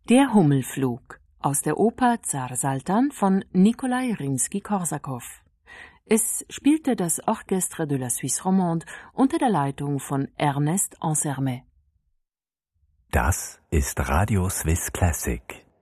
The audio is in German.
Der Hummelflug aus der Oper Zar Saltan von Nikolai Rimski-Korsakow. Es spielte das Orchestre de la Suisse Romande unter der Leitung von Ernest Ansermet. Das ist Radio Swiss Classic.